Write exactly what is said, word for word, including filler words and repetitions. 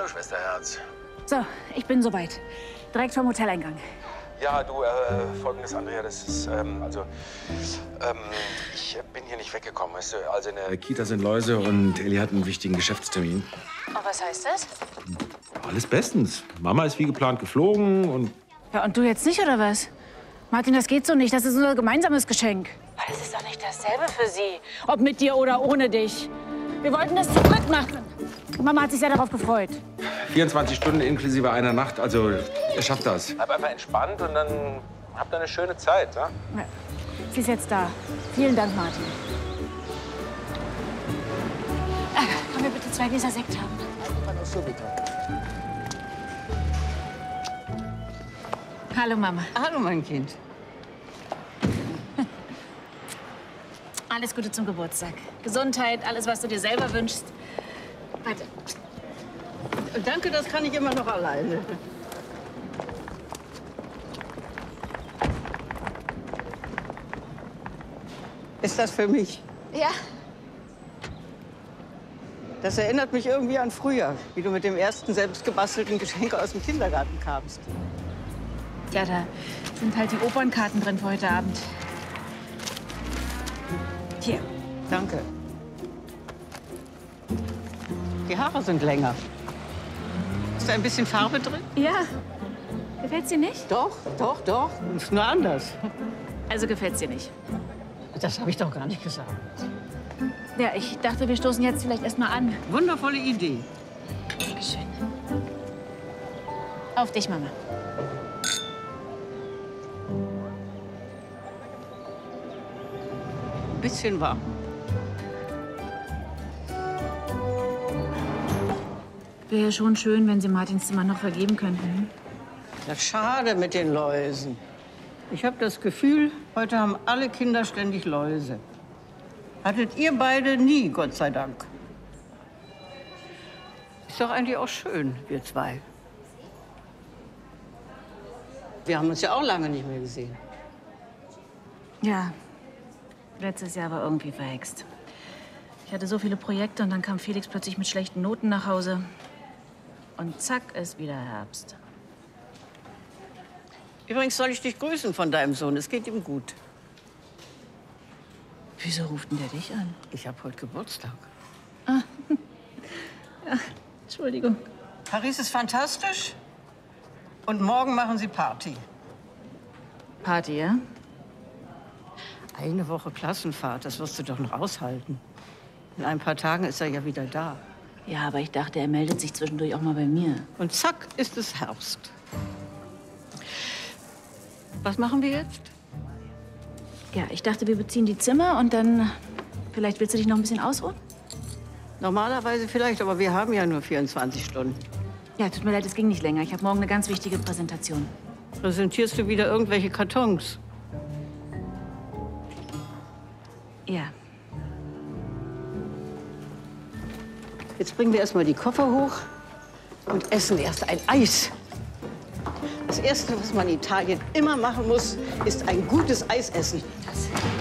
Hallo, Schwesterherz. So, ich bin soweit. Direkt vom Hoteleingang. Ja, du, äh, folgendes, Andrea, das ist, ähm, also, ähm, ich bin hier nicht weggekommen, weißt du, also in der Kita sind Läuse und Elli hat einen wichtigen Geschäftstermin. Und was heißt das? Alles bestens. Mama ist wie geplant geflogen und... Ja, und du jetzt nicht, oder was? Martin, das geht so nicht. Das ist unser gemeinsames Geschenk. Das ist doch nicht dasselbe für sie. Ob mit dir oder ohne dich. Wir wollten das zu dritt machen. Mama hat sich sehr darauf gefreut. vierundzwanzig Stunden inklusive einer Nacht, also, ihr schafft das. Bleib einfach entspannt und dann habt ihr eine schöne Zeit, ja? Ja. Sie ist jetzt da. Vielen Dank, Martin. Ah, können wir bitte zwei Gläser Sekt haben? Hallo, Mama. Hallo, mein Kind. Alles Gute zum Geburtstag. Gesundheit, alles, was du dir selber wünschst. Warte. Danke, das kann ich immer noch alleine. Ist das für mich? Ja. Das erinnert mich irgendwie an früher, wie du mit dem ersten selbstgebastelten Geschenk aus dem Kindergarten kamst. Ja, da sind halt die Opernkarten drin für heute Abend. Hier. Danke. Die Haare sind länger. Ist da ein bisschen Farbe drin? Ja. Gefällt's dir nicht? Doch, doch, doch. Ist nur anders. Also gefällt's dir nicht? Das habe ich doch gar nicht gesagt. Ja, ich dachte, wir stoßen jetzt vielleicht erst mal an. Wundervolle Idee. Dankeschön. Auf dich, Mama. Ein bisschen warm. Wäre ja schon schön, wenn Sie Martins Zimmer noch vergeben könnten. Ja, schade mit den Läusen. Ich habe das Gefühl, heute haben alle Kinder ständig Läuse. Hattet ihr beide nie, Gott sei Dank. Ist doch eigentlich auch schön, wir zwei. Wir haben uns ja auch lange nicht mehr gesehen. Ja, letztes Jahr war irgendwie verhext. Ich hatte so viele Projekte und dann kam Felix plötzlich mit schlechten Noten nach Hause. Und zack, ist wieder Herbst. Übrigens soll ich dich grüßen von deinem Sohn. Es geht ihm gut. Wieso ruft denn der dich an? Ich habe heute Geburtstag. Ah. Ja, Entschuldigung. Paris ist fantastisch. Und morgen machen sie Party. Party, ja? Eine Woche Klassenfahrt, das wirst du doch noch aushalten. In ein paar Tagen ist er ja wieder da. Ja, aber ich dachte, er meldet sich zwischendurch auch mal bei mir. Und zack, ist es Herbst. Was machen wir jetzt? Ja, ich dachte, wir beziehen die Zimmer und dann... Vielleicht willst du dich noch ein bisschen ausruhen? Normalerweise vielleicht, aber wir haben ja nur vierundzwanzig Stunden. Ja, tut mir leid, es ging nicht länger. Ich habe morgen eine ganz wichtige Präsentation. Präsentierst du wieder irgendwelche Kartons? Ja. Jetzt bringen wir erstmal die Koffer hoch und essen erst ein Eis. Das Erste, was man in Italien immer machen muss, ist ein gutes Eis essen. Das